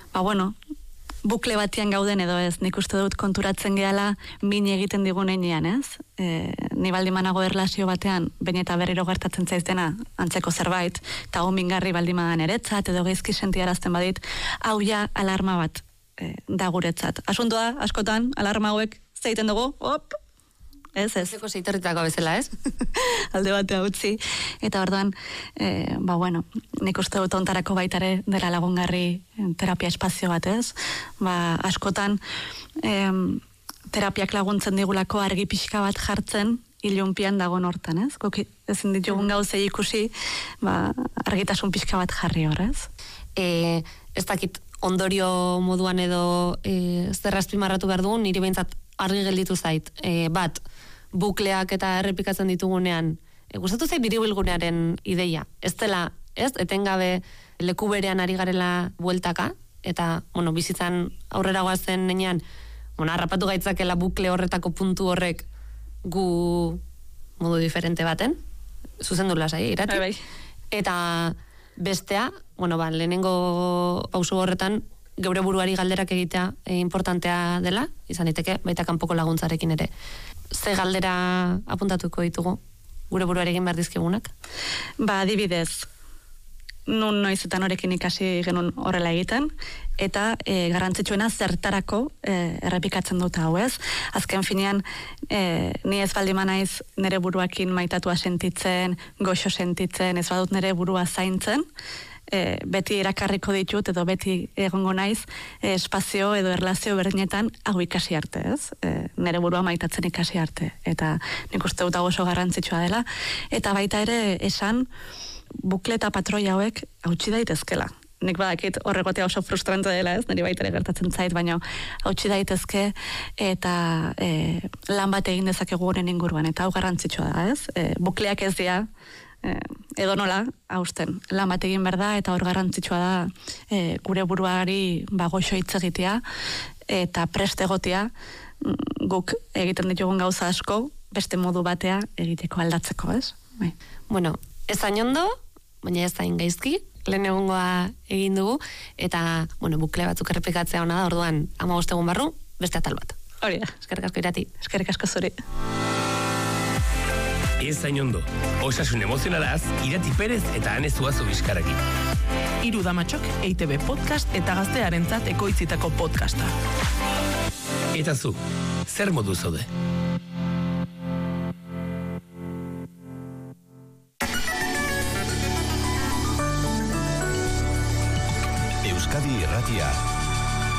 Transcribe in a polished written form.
bukle batian gauden edo ez, nik uste dut konturatzen gehala min egiten digunean, ez? Ni baldimanago erlazio batean, baina eta berriro gertatzen zaizdena antzeko zerbait, eta mingarri baldimadan eretzat, edo geizki sentiarazten badit, hau ja alarma bat da guretzat. Asuntoa, askotan, alarma hauek zeiten dugu, ez. Zeko zeiterritako bezala, ez? Alde batea utzi. Eta orduan, nik uste dut ontarako baitare dela lagungarri terapia espazio bat, ez? Askotan, terapiak laguntzen digulako argi pixka bat jartzen, ilunpian dagoen hortan, ez? Ezin ditugun gauzei ikusi, argitasun pixka bat jarri horrez. Ez dakit ondorio moduan edo zer azpimarratu behar dugun, niri behintzat argi gelditu zait. Bat, bukleak eta errepikatzen ditugunean, gustatu zait biribilgunearen ideia. Ez dela, ez, etengabe leku berean ari garela bueltaka, eta, bizitzan aurrera goazen nenean, harrapatu gaitzakela bukle horretako puntu horrek gu modu diferente baten, zuzendu lasai, irati. Bai. Eta bestea, lehenengo pauso horretan, geure buruari galderak egitea importantea dela, izan daiteke baita kanpoko laguntzarekin ere. Ze galdera apuntatuko ditugu gure buruari egin behar dizkigunak? Adibidez, nun noiz eta norekin ikasi genuen horrela egiten, eta garrantzitsuena zertarako errepikatzen dut hau, ez? Azken finean, ni ez baldima naiz nere buruakin maitatua sentitzen, goxo sentitzen, ez badut nere burua zaintzen, beti erakarriko ditut edo beti egongo naiz espazio edo erlazio berdinetan hau ikasi arte, ez? Nere burua maitatzen ikasi arte, eta nik uste dut hau oso garrantzitsua dela, eta baita ere esan bukle eta patroi hauek hautsi daitezkela. Nik badakit horregotea oso frustrante dela, ez? Niri baita ere gertatzen zait, baina hautsi daitezke eta lan bat egin dezakegu honen inguruan, eta hau garrantzitsua da, ez? Bukleak ez dira edo nola, hausten, lan bat egin behar da, eta hor garrantzitsua da gure buruari goxo hitz egitea, eta prest egotea guk egiten ditugun gauza asko, beste modu batea egiteko aldatzeko, ez? Bai. Ez hain ondo, baina ez hain gaizki, lehen egongoa egin dugu, eta, bukle batzuk errepikatzea hona da, orduan 15 egun barru, beste atal bat. Hori da. Eskerrik asko Irati. Eskerrik asko zuri. Ez hain ondo, osasun emozionalaz, Irati Perez eta Ane Zuazo Bizkarrekin. Hiru Damatxok, EITB podcast eta gaztearentzat ekoitzitako podcasta. Eta zu, zer modu zaude? Euskadi Irratia.